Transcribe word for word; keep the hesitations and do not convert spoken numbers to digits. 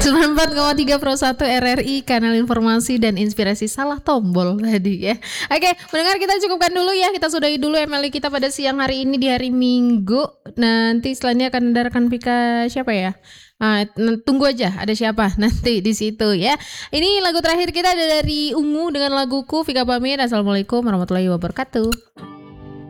sembilan puluh empat koma tiga Pro satu R R I, kanal informasi dan inspirasi. Salah tombol tadi ya. Oke, mendengar kita cukupkan dulu ya. Kita sudahi dulu M L kita pada siang hari ini di hari Minggu. Nanti selanjutnya akan ada rekan Vika siapa ya? Ah, tunggu aja ada siapa nanti di situ ya. Ini lagu terakhir kita ada dari Ungu dengan laguku. Vika pamit. Assalamualaikum warahmatullahi wabarakatuh.